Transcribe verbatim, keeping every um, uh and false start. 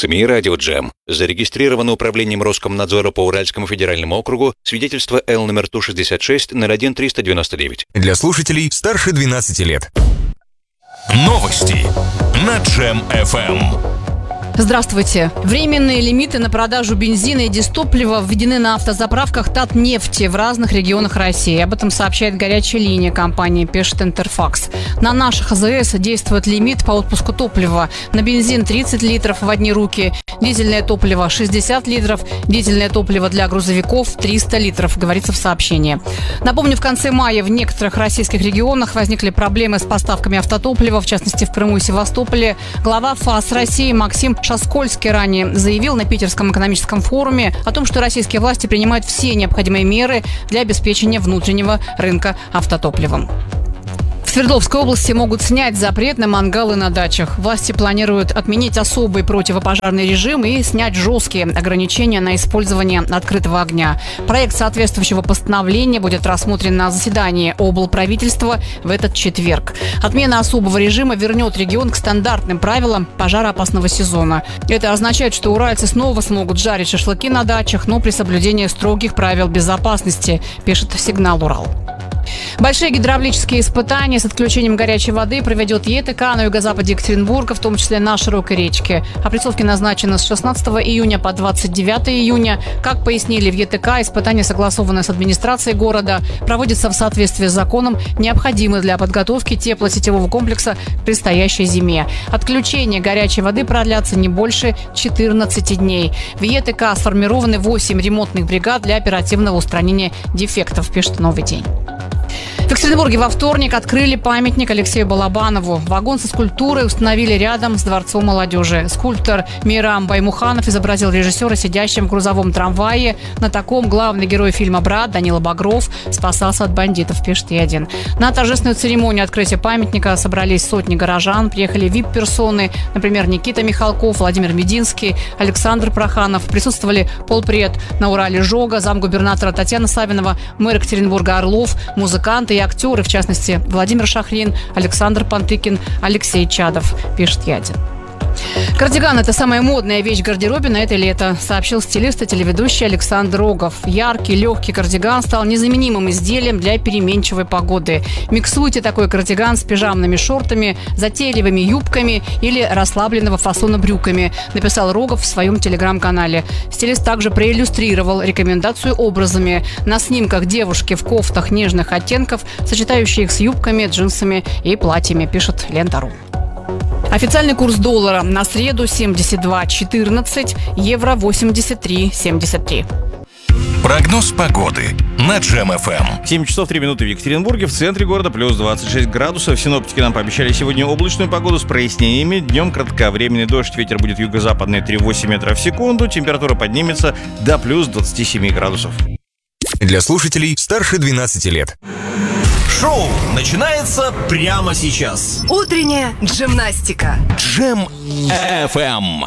СМИ «Радио Джем». Зарегистрировано управлением Роскомнадзора по Уральскому федеральному округу свидетельство Л номер Ту шестьдесят шесть ноль один триста девяносто девять. Для слушателей старше двенадцати лет. Новости на Джем эф эм. Здравствуйте. Временные лимиты на продажу бензина и дизтоплива введены на автозаправках Татнефти в разных регионах России. Об этом сообщает горячая линия компании «Пишет Интерфакс». На наших а зэ эс действует лимит по отпуску топлива. На бензин тридцать литров в одни руки, дизельное топливо шестьдесят литров, дизельное топливо для грузовиков триста литров, говорится в сообщении. Напомню, в конце мая в некоторых российских регионах возникли проблемы с поставками автотоплива, в частности в Крыму и Севастополе. Глава ФАС России Максим Шаскольский ранее заявил на Питерском экономическом форуме о том, что российские власти принимают все необходимые меры для обеспечения внутреннего рынка автотопливом. В Свердловской области могут снять запрет на мангалы на дачах. Власти планируют отменить особый противопожарный режим и снять жесткие ограничения на использование открытого огня. Проект соответствующего постановления будет рассмотрен на заседании облправительства в этот четверг. Отмена особого режима вернет регион к стандартным правилам пожароопасного сезона. Это означает, что уральцы снова смогут жарить шашлыки на дачах, но при соблюдении строгих правил безопасности, пишет «Сигнал Урал». Большие гидравлические испытания с отключением горячей воды проведет Е Тэ Ка на юго-западе Екатеринбурга, в том числе на широкой речке. Опрецовки назначены с шестнадцатого июня по двадцать девятое июня. Как пояснили в Е Тэ Ка, испытания, согласованные с администрацией города, проводятся в соответствии с законом, необходимы для подготовки теплосетевого комплекса к предстоящей зиме. Отключение горячей воды продлятся не больше четырнадцати дней. В Е Тэ Ка сформированы восемь ремонтных бригад для оперативного устранения дефектов, пишет «Новый день». В Екатеринбурге во вторник открыли памятник Алексею Балабанову. Вагон со скульптурой установили рядом с Дворцом молодежи. Скульптор Мейрам Баймуханов изобразил режиссера, сидящим в грузовом трамвае. На таком главный герой фильма «Брат» Данила Багров спасался от бандитов, пишет И один. На торжественную церемонию открытия памятника собрались сотни горожан. Приехали ви ай пи-персоны, например, Никита Михалков, Владимир Мединский, Александр Проханов. Присутствовали полпред на Урале Жога, замгубернатора Татьяна Савинова, мэр Екатеринбурга Орлов, музыканты и актеры, в частности, Владимир Шахрин, Александр Пантыкин, Алексей Чадов, пишет Я один. Кардиган – это самая модная вещь в гардеробе на это лето, сообщил стилист и телеведущий Александр Рогов. Яркий, легкий кардиган стал незаменимым изделием для переменчивой погоды. Миксуйте такой кардиган с пижамными шортами, затейливыми юбками или расслабленного фасона брюками, написал Рогов в своем телеграм-канале. Стилист также проиллюстрировал рекомендацию образами. На снимках девушки в кофтах нежных оттенков, сочетающие их с юбками, джинсами и платьями, пишет Лента.ру. Официальный курс доллара на среду семьдесят два четырнадцать, евро восемьдесят три семьдесят три. Прогноз погоды на Джем эф эм. семь часов три минуты в Екатеринбурге, в центре города плюс двадцать шесть градусов. Синоптики нам пообещали сегодня облачную погоду с прояснениями. Днем кратковременный дождь, ветер будет юго-западный три целых восемь метров в секунду. Температура поднимется до плюс двадцати семи градусов. Для слушателей старше двенадцати лет. Шоу начинается прямо сейчас. Утренняя джимнастика. Джем эф эм.